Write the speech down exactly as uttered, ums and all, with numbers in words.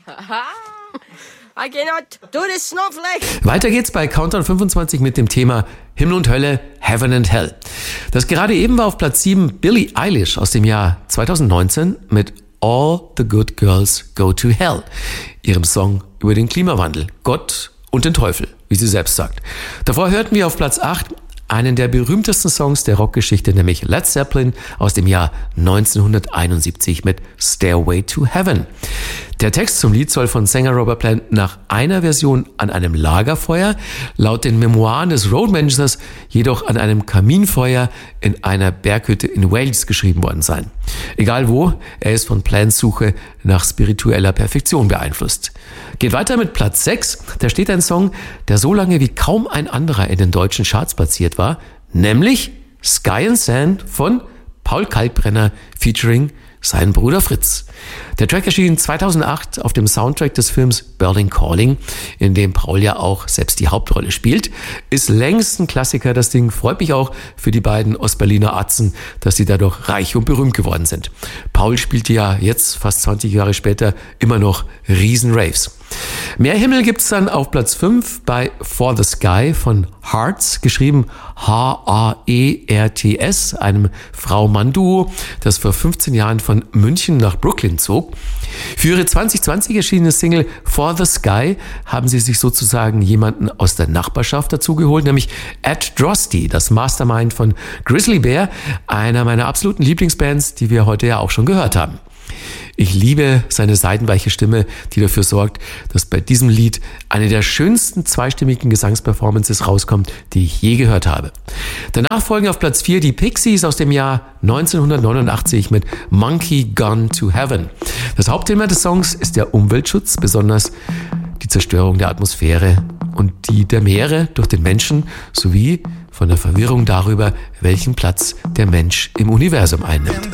I cannot do this snowflake. Weiter geht's bei Countdown fünfundzwanzig mit dem Thema Himmel und Hölle, Heaven and Hell. Das gerade eben war auf Platz sieben Billie Eilish aus dem Jahr zweitausendneunzehn mit All the Good Girls Go to Hell, ihrem Song über den Klimawandel, Gott und den Teufel, wie sie selbst sagt. Davor hörten wir auf Platz acht einen der berühmtesten Songs der Rockgeschichte, nämlich Led Zeppelin aus dem Jahr neunzehnhunderteinundsiebzig mit Stairway to Heaven. Der Text zum Lied soll von Sänger Robert Plant nach einer Version an einem Lagerfeuer, laut den Memoiren des Roadmanagers jedoch an einem Kaminfeuer in einer Berghütte in Wales geschrieben worden sein. Egal wo, er ist von Plants Suche nach spiritueller Perfektion beeinflusst. Geht weiter mit Platz sechs, da steht ein Song, der so lange wie kaum ein anderer in den deutschen Charts platziert war, nämlich Sky and Sand von Paul Kalkbrenner featuring sein Bruder Fritz. Der Track erschien zweitausendacht auf dem Soundtrack des Films Berlin Calling, in dem Paul ja auch selbst die Hauptrolle spielt. Ist längst ein Klassiker, das Ding. Freut mich auch für die beiden Ostberliner Atzen, dass sie dadurch reich und berühmt geworden sind. Paul spielte ja jetzt, fast zwanzig Jahre später, immer noch Riesen-Raves. Mehr Himmel gibt's dann auf Platz fünf bei For the Sky von Hearts, geschrieben H A E R T S, einem Frau-Mann-Duo, das vor fünfzehn Jahren von München nach Brooklyn zog. Für ihre zwanzig zwanzig erschienene Single For the Sky haben sie sich sozusagen jemanden aus der Nachbarschaft dazu geholt, nämlich Ed Drosty, das Mastermind von Grizzly Bear, einer meiner absoluten Lieblingsbands, die wir heute ja auch schon gehört haben. Ich liebe seine seidenweiche Stimme, die dafür sorgt, dass bei diesem Lied eine der schönsten zweistimmigen Gesangsperformances rauskommt, die ich je gehört habe. Danach folgen auf Platz vier die Pixies aus dem Jahr neunzehnhundertneunundachtzig mit Monkey Gone to Heaven. Das Hauptthema des Songs ist der Umweltschutz, besonders die Zerstörung der Atmosphäre und die der Meere durch den Menschen sowie von der Verwirrung darüber, welchen Platz der Mensch im Universum einnimmt.